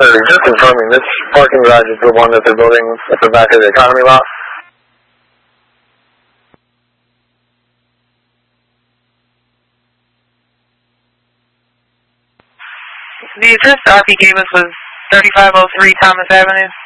Just confirming, this parking garage is the one that they're building at the back of the economy lot? The address RP gave us was 3503 Thomas Avenue.